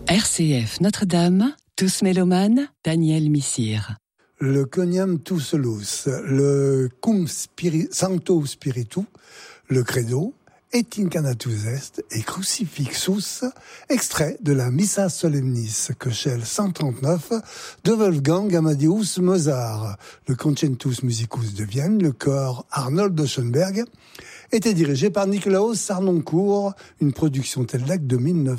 RCF Notre-Dame, tous mélomanes, Daniel Missire. Le coniam Tussolus, le Sancto Spiritu, le Credo, et Incanatus Est et Crucifixus, extrait de la Missa Solemnis, Köchel 139, de Wolfgang Amadeus Mozart. Le Concentus Musicus de Vienne, le chœur Arnold de Schoenberg, était dirigé par Nikolaus Harnoncourt, une production TELDAC de 1900.